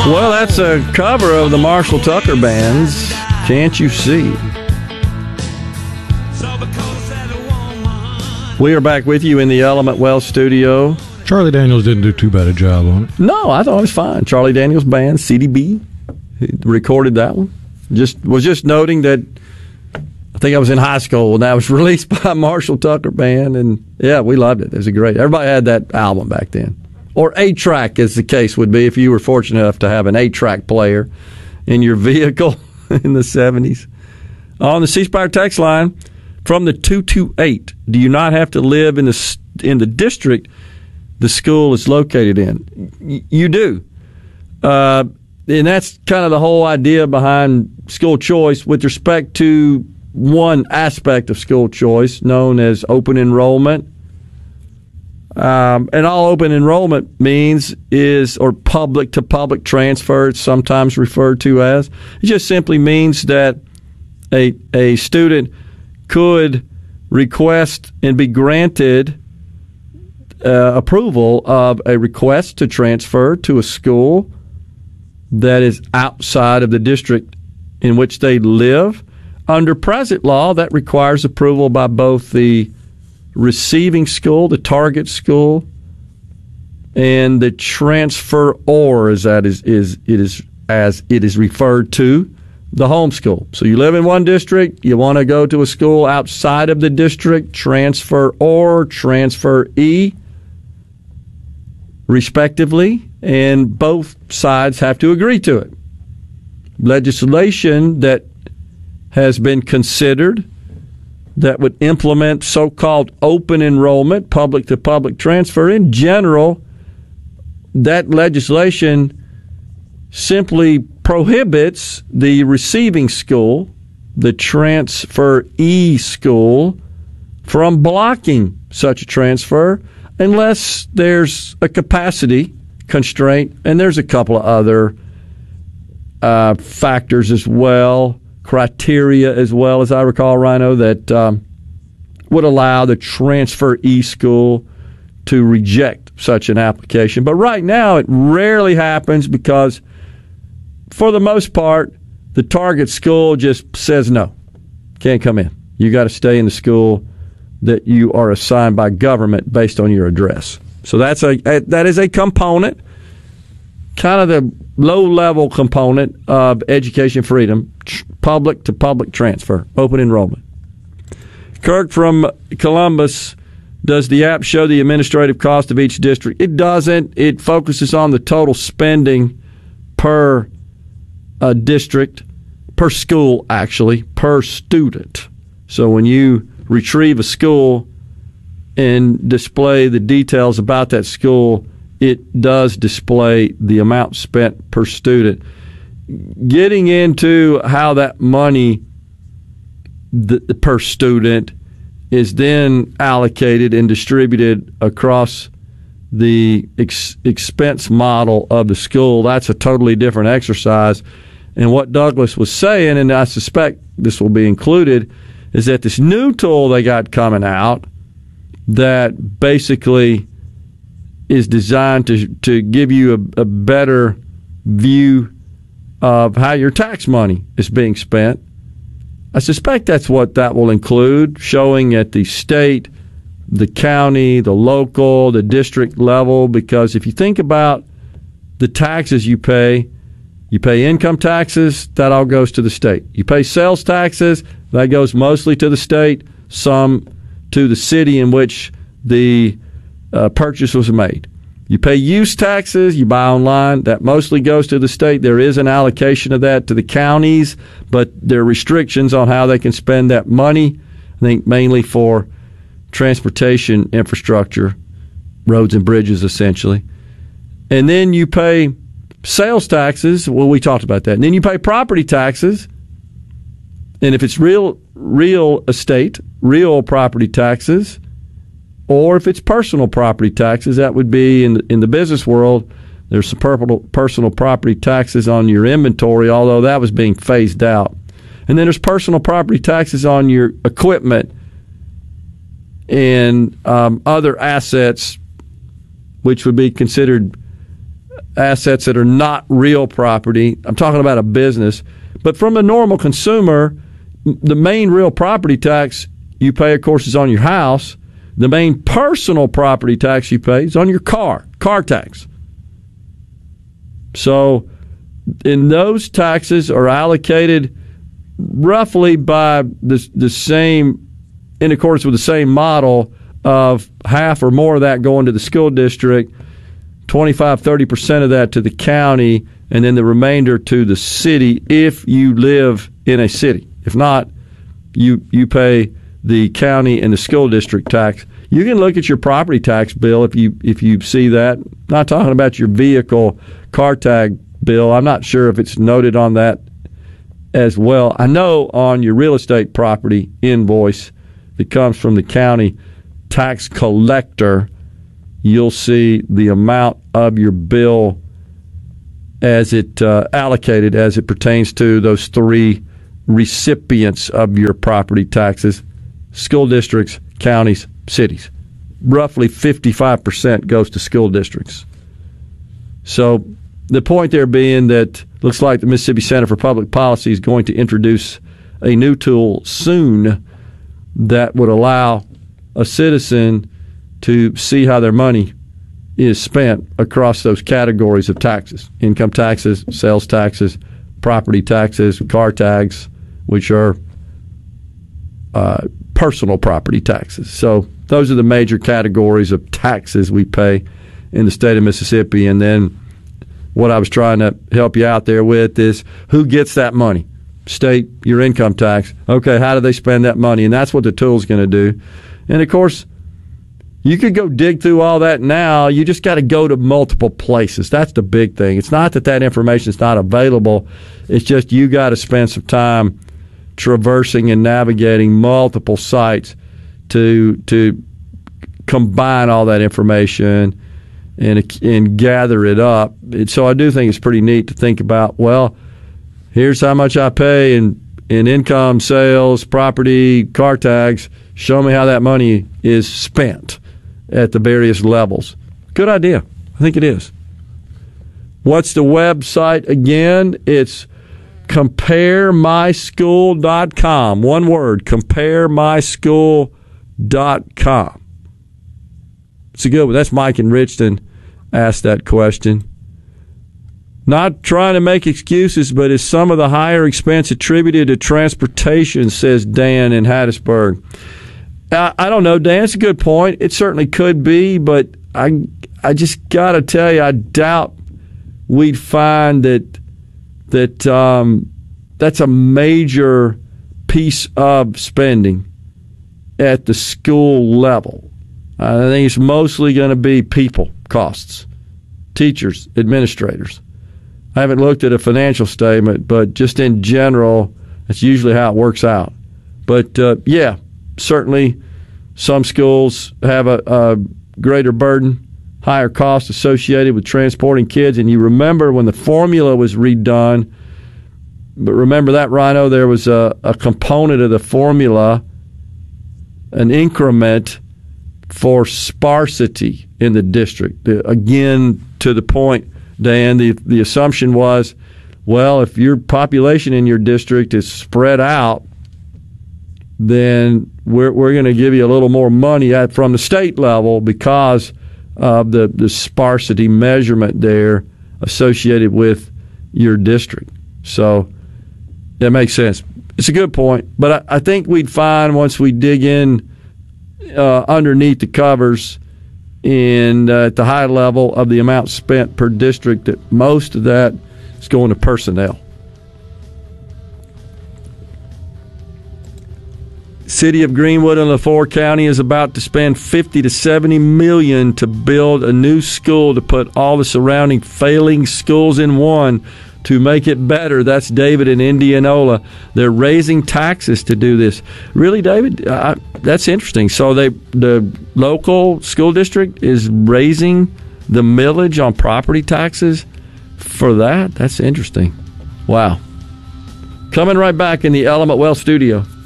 Well, that's a cover of the Marshall Tucker Band's Can't You See? We are back with you in the Element Wealth studio. Charlie Daniels didn't do too bad a job on it. No, I thought it was fine. Charlie Daniels Band, CDB, he recorded that one. Was just noting that I think I was in high school when that was released by Marshall Tucker Band, and yeah, we loved it. It was great. Everybody had that album back then. Or 8-track, as the case would be, if you were fortunate enough to have an 8-track player in your vehicle in the 70s. On the C Spire text line, from the 228, do you not have to live in the district the school is located in? You do. And that's kind of the whole idea behind school choice with respect to one aspect of school choice known as open enrollment. And all open enrollment means or public-to-public transfer, it's sometimes referred to as. It just simply means that a student could request and be granted approval of a request to transfer to a school that is outside of the district in which they live. Under present law, that requires approval by both the receiving school, the target school, and the transferor, as it is referred to, the home school. So you live in one district, you want to go to a school outside of the district, transferor, transferee, respectively, and both sides have to agree to it. Legislation that has been considered that would implement so-called open enrollment, public-to-public transfer. In general, that legislation simply prohibits the receiving school, the transferee school, from blocking such a transfer unless there's a capacity constraint, and there's a couple of other factors as well, criteria as well, as I recall, Rhino, that would allow the transferee school to reject such an application. But right now, it rarely happens because, for the most part, the target school just says no, can't come in. You got to stay in the school that you are assigned by government based on your address. So that is a component, kind of the low-level component of education freedom, public-to-public transfer, open enrollment. Kirk from Columbus, does the app show the administrative cost of each district? It doesn't. It focuses on the total spending per district, per school, actually, per student. So when you retrieve a school and display the details about that school, it does display the amount spent per student. Getting into how that money per student is then allocated and distributed across the expense model of the school, that's a totally different exercise. And what Douglas was saying, and I suspect this will be included, is that this new tool they got coming out that basically is designed to give you a better view of how your tax money is being spent. I suspect that's what that will include, showing at the state, the county, the local, the district level, because if you think about the taxes you pay income taxes, that all goes to the state. You pay sales taxes, that goes mostly to the state, some to the city in which the purchase was made. You pay use taxes, you buy online, that mostly goes to the state. There is an allocation of that to the counties, but there are restrictions on how they can spend that money, I think mainly for transportation infrastructure, roads and bridges essentially. And then you pay sales taxes, well, we talked about that. And then you pay property taxes, and if it's real estate, real property taxes, or if it's personal property taxes, that would be in the business world, there's some personal property taxes on your inventory, although that was being phased out. And then there's personal property taxes on your equipment and other assets, which would be considered assets that are not real property. I'm talking about a business. But from a normal consumer, the main real property tax you pay, of course, is on your house. The main personal property tax you pay is on your car tax. So, and those taxes are allocated roughly by the same, in accordance with the same model of half or more of that going to the school district, 25-30% of that to the county, and then the remainder to the city if you live in a city. If not, you pay the county and the school district tax. You can look at your property tax bill if you see that. I'm not talking about your vehicle car tag bill. I'm not sure if it's noted on that as well. I know on your real estate property invoice that comes from the county tax collector, you'll see the amount of your bill as it allocated as it pertains to those three recipients of your property taxes: school districts, counties, cities. Roughly 55% goes to school districts. So the point there being that looks like the Mississippi Center for Public Policy is going to introduce a new tool soon that would allow a citizen to see how their money is spent across those categories of taxes: income taxes, sales taxes, property taxes, car tags, which are personal property taxes. So those are the major categories of taxes we pay in the state of Mississippi. And then what I was trying to help you out there with is who gets that money? State, your income tax. Okay, how do they spend that money? And that's what the tool's going to do. And, of course, you could go dig through all that now. You just got to go to multiple places. That's the big thing. It's not that information is not available. It's just you got to spend some time traversing and navigating multiple sites to combine all that information and gather it up. So I do think it's pretty neat to think about, well, here's how much I pay in income, sales, property, car tags. Show me how that money is spent at the various levels. Good idea. I think it is. What's the website again? It's CompareMySchool.com. One word, CompareMySchool.com. It's a good one. That's Mike in Richton asked that question. Not trying to make excuses, but is some of the higher expense attributed to transportation, says Dan in Hattiesburg. I don't know, Dan. It's a good point. It certainly could be, but I just got to tell you, I doubt we'd find that that's a major piece of spending at the school level. I think it's mostly going to be people costs, teachers, administrators. I haven't looked at a financial statement, but just in general, that's usually how it works out. But, yeah, certainly some schools have a greater burden, higher cost associated with transporting kids. And you remember when the formula was redone, but remember that, Rhino, there was a component of the formula, an increment for sparsity in the district. Again, to the point, Dan, the assumption was, well, if your population in your district is spread out, then we're going to give you a little more money from the state level because of the sparsity measurement there associated with your district. So that makes sense. It's a good point, but I think we'd find once we dig in underneath the covers and at the high level of the amount spent per district that most of that is going to personnel. City of Greenwood in LaFleur County is about to spend $50 to $70 million to build a new school to put all the surrounding failing schools in one to make it better. That's David in Indianola. They're raising taxes to do this. Really, David? That's interesting. So the local school district is raising the millage on property taxes for that? That's interesting. Wow. Coming right back in the Element Wealth studio.